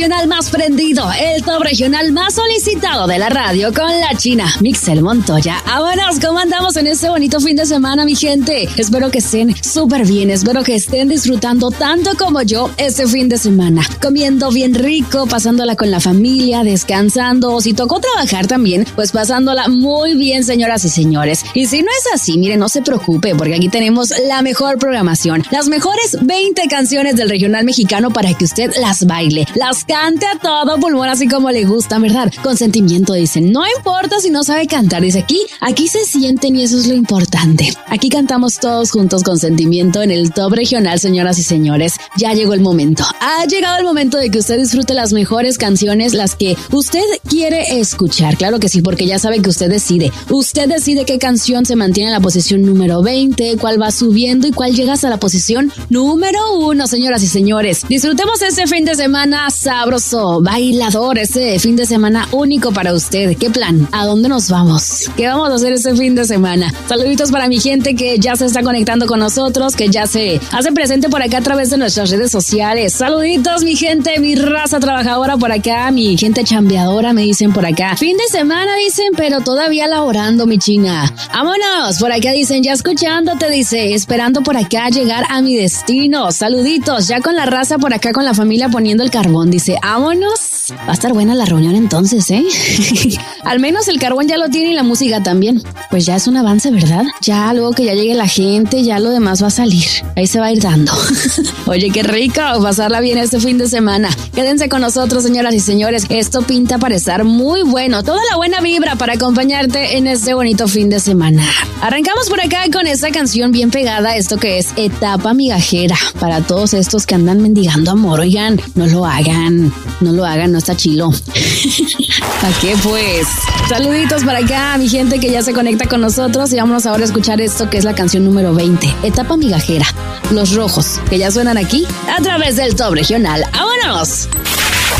regional más prendido, el top regional más solicitado de la radio con la China, Mixel Montoya. Vámonos, ¿cómo andamos en este bonito fin de semana, mi gente? Espero que estén súper bien, espero que estén disfrutando tanto como yo este fin de semana, comiendo bien rico, pasándola con la familia, descansando, o si tocó trabajar también, pues pasándola muy bien, señoras y señores. Y si no es así, miren, no se preocupe, porque aquí tenemos la mejor programación, las mejores 20 canciones del regional mexicano para que usted las baile, las cante a todo pulmón, así como le gusta, ¿verdad? Con sentimiento, dicen. No importa si no sabe cantar, dice aquí se sienten y eso es lo importante. Aquí cantamos todos juntos con sentimiento en el top regional, señoras y señores. Ya llegó el momento. Ha llegado el momento de que usted disfrute las mejores canciones, las que usted quiere escuchar. Claro que sí, porque ya sabe que usted decide. Usted decide qué canción se mantiene en la posición número 20, cuál va subiendo y cuál llega hasta la posición número 1, señoras y señores. Disfrutemos este fin de semana sabroso, bailador, este fin de semana único para usted. ¿Qué plan? ¿A dónde nos vamos? ¿Qué vamos a hacer este fin de semana? Saluditos para mi gente que ya se está conectando con nosotros, que ya se hace presente por acá a través de nuestras redes sociales. Saluditos, mi gente, mi raza trabajadora por acá, mi gente chambeadora, me dicen por acá. Fin de semana, dicen, pero todavía laborando, mi China. Vámonos, por acá dicen, ya escuchándote, dice, esperando por acá llegar a mi destino. Saluditos, ya con la raza por acá, con la familia poniendo el carbón, dice, vámonos. Va a estar buena la reunión entonces, ¿eh? Al menos el carbón ya lo tiene y la música también. Pues ya es un avance, ¿verdad? Ya luego que ya llegue la gente, ya lo demás va a salir. Ahí se va a ir dando. Oye, qué rico pasarla bien este fin de semana. Quédense con nosotros, señoras y señores. Esto pinta para estar muy bueno. Toda la buena vibra para acompañarte en este bonito fin de semana. Arrancamos por acá con esta canción bien pegada, esto que es Etapa Migajera. Para todos estos que andan mendigando amor, oigan, no lo hagan, no está chilo. ¿Para qué pues? Saluditos para acá, mi gente que ya se conecta con nosotros y vámonos ahora a escuchar esto que es la canción número 20, Etapa Migajera, Los Rojos, que ya suenan aquí a través del top regional. ¡Vámonos!